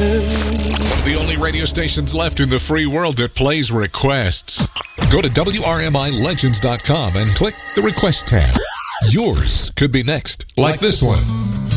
One of the only radio stations left in the free world that plays requests. Go to WRMILegends.com and click the request tab. Yours could be next, like this one.